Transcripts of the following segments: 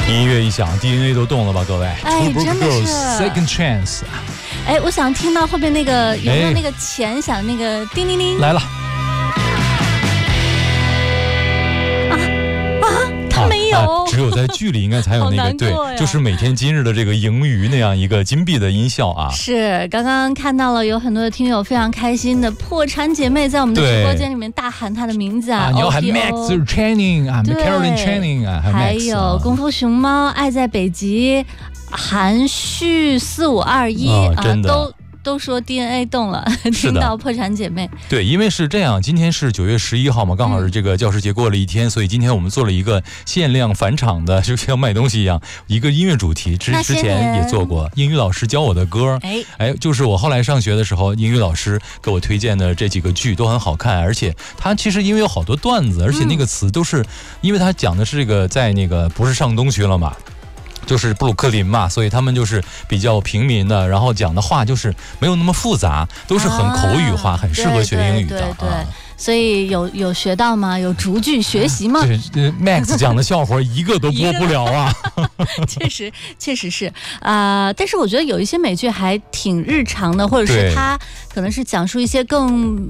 音乐一响 DNA 都动了吧各位。 哎，真的是 Second Chance。 哎，我想听到后边那个有没有那个钱响那个叮铃铃来了。 他没有， 只有在剧里应该才有那个对，就是每天今日的这个盈余那样一个金币的音效啊。 是，刚刚看到了有很多的听友非常开心的破产姐妹在我们的直播间里面大喊她的名字啊， 你要喊 Max Channing 啊 ，Caroline Channing 啊， 还有功夫熊猫、爱在北极、含蓄4521啊， 真的。 都说 DNA 动了，听到破产姐妹。 对，因为是这样，今天是9月11号嘛，刚好是这个教师节过了一天，所以今天我们做了一个限量返场的，就像卖东西一样，一个音乐主题。之前也做过，英语老师教我的歌，就是我后来上学的时候，英语老师给我推荐的这几个剧都很好看，而且他其实因为有好多段子，而且那个词都是，因为他讲的是这个在那个不是上东区了嘛。就是布鲁克林嘛，所以他们就是比较平民的，然后讲的话就是没有那么复杂，都是很口语化，很适合学英语的。 对，所以有学到吗？有逐句学习吗？ 对 ，Max 讲的笑话一个都播不了啊。 确实是但是我觉得有一些美剧还挺日常的，或者是它可能是讲述一些更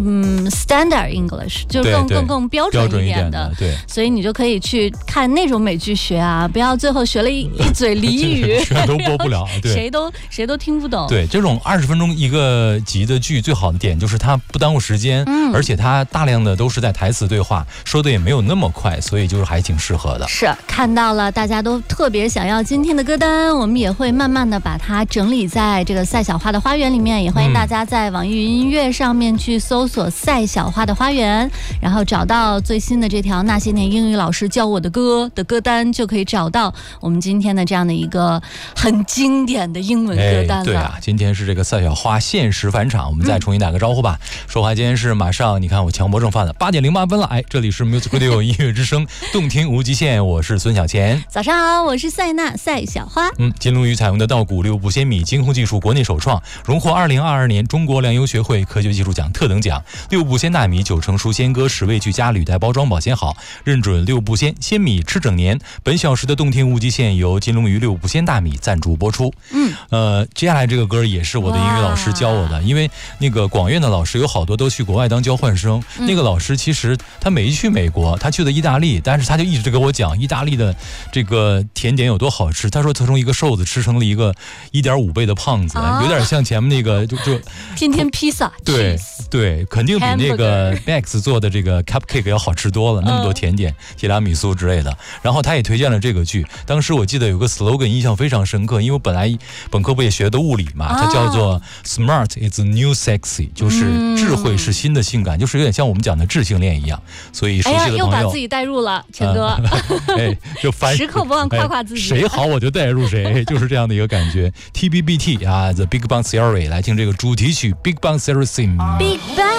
standard English， 就更标准一点的。 对， 所以你就可以去看那种美剧学啊，不要最后学了一嘴俚语， 全都播不了，对， 谁都听不懂。 对，这种20分钟一个集的剧，最好的点就是它不耽误时间，而且它大量的都是在台词对话，说的也没有那么快，所以就是还挺适合的。 是看到了，大家都特别想要今天的歌单，我们也会慢慢的把它整理在这个赛小花的花园里面，也欢迎大家在网易云音乐上面去搜索赛小花的花园，然后找到最新的这条那些年英语老师教我的歌的歌单，就可以找到我们今天的这样的一个很经典的英文歌单了。 对啊，今天是这个赛小花限时返场，我们再重新打个招呼吧。说话今天是马上，你看我强迫症犯了8点08分了。这里是 Music Radio 音乐之声，动听无极限，我是孙小钱。 早上好，我是赛娜赛小花。 金龙鱼采用的稻谷6步鲜米精烘技术国内首创，荣获2022年中国粮油学会科学技术奖特等奖。6步鲜大米9成熟鲜割10味俱佳，履带包装保鲜好，认准6步鲜米吃整年。本小时的动听无极限由金龙鱼6步鲜大米赞助播出。接下来这个歌也是我的音乐老师教我的，因为那个广院的老师有好多都去国外当交换生，那个老师其实他没去美国，他去的意大利，但是他就一直跟我讲意大利的这个甜点有多好吃。他说他从一个瘦子吃成了一个1.5倍的胖子，有点像前面那个就天天披萨。 对，肯定比那个 Max 做的这个 cupcake 要好吃多了，那么多甜点，提拉米苏之类的。然后他也推荐了这个剧，当时我记得有个 slogan 印象非常深刻，因为我本来本科不也学的物理嘛，它叫做 Smart is the new sexy， 就是智慧是新的性感，就是有点像我们讲的智性恋一样。所以熟悉的朋友， 又把自己带入了，陈哥， 就时刻不忘夸夸自己， 谁好我就带入谁，就是这样的一个感觉。TBBT 啊 ，The Big Bang Theory， 来听这个主题曲 Big Bang Theory Theme。 Big Bang